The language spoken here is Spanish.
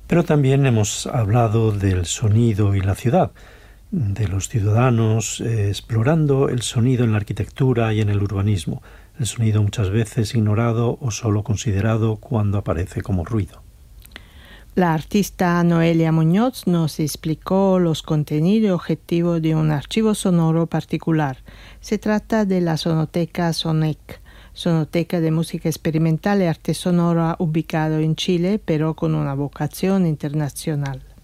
Pero también hemos hablado del sonido y la ciudad, de los ciudadanos explorando el sonido en la arquitectura y en el urbanismo, el sonido muchas veces ignorado o solo considerado cuando aparece como ruido. La artista Noelia Muñoz nos explicó los contenidos y objetivos de un archivo sonoro particular. Se trata de la Sonoteca SONEC, Sonoteca de Música Experimental y Arte Sonora ubicado en Chile, pero con una vocación internacional.